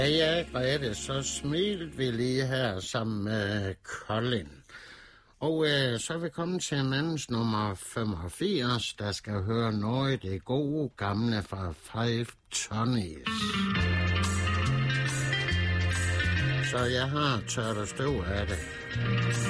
Ja, Grete, så smilte vi lige her sammen med Colin. Og så er vi kommet til en andens nummer 85, der skal høre noget af det gode gamle fra Five Tonnies. Så jeg har tørt og støv af det.